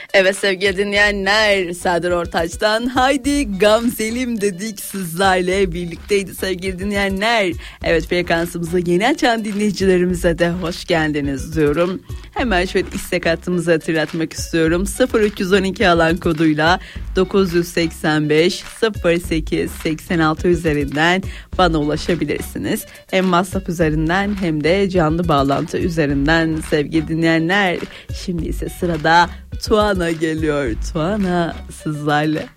Evet sevgili dinleyenler, Serdar Ortaç'tan Haydi Gamzelim dedik, sizlerle birlikteydi sevgili dinleyenler. Evet, frekansımızı yeni açan dinleyicilerimize de hoş geldiniz diyorum. Hemen şöyle istek hattımızı hatırlatmak istiyorum. 0312 alan koduyla 985 08 86 üzerinden bana ulaşabilirsiniz. Hem WhatsApp üzerinden hem de canlı bağlantı üzerinden sevgili dinleyenler. Şimdi ise sırada Tuana geliyor. Tuana sizlerle.